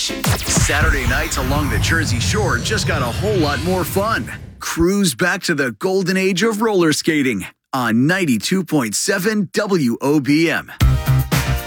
beach. Saturday nights along the Jersey Shore just got a whole lot more fun. Cruise back to the golden age of roller skating on 92.7 WOBM.